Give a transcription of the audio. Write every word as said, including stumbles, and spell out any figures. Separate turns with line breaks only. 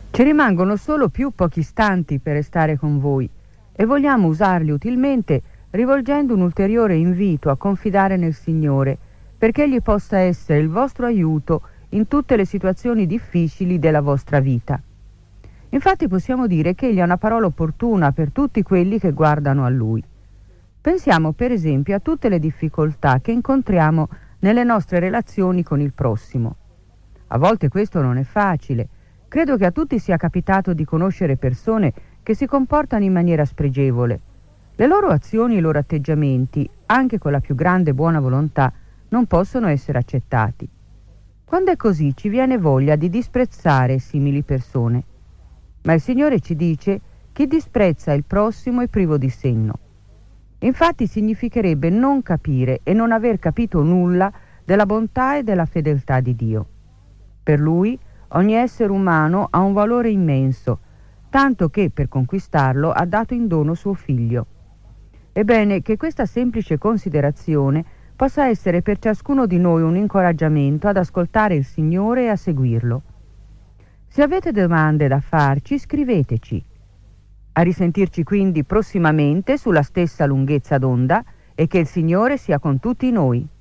Ci rimangono solo più pochi istanti per restare con voi e vogliamo usarli utilmente rivolgendo un ulteriore invito a confidare nel Signore, perché Egli possa essere il vostro aiuto in tutte le situazioni difficili della vostra vita. Infatti possiamo dire che Egli ha una parola opportuna per tutti quelli che guardano a Lui. Pensiamo per esempio a tutte le difficoltà che incontriamo nelle nostre relazioni con il prossimo. A volte questo non è facile. Credo che a tutti sia capitato di conoscere persone che si comportano in maniera spregevole. Le loro azioni e i loro atteggiamenti, anche con la più grande buona volontà, non possono essere accettati. Quando è così ci viene voglia di disprezzare simili persone. Ma il Signore ci dice: chi disprezza il prossimo è privo di senno. Infatti significherebbe non capire e non aver capito nulla della bontà e della fedeltà di Dio. Per Lui ogni essere umano ha un valore immenso, tanto che per conquistarlo ha dato in dono suo figlio. Ebbene, che questa semplice considerazione possa essere per ciascuno di noi un incoraggiamento ad ascoltare il Signore e a seguirlo. Se avete domande da farci, scriveteci. A risentirci quindi prossimamente sulla stessa lunghezza d'onda e che il Signore sia con tutti noi.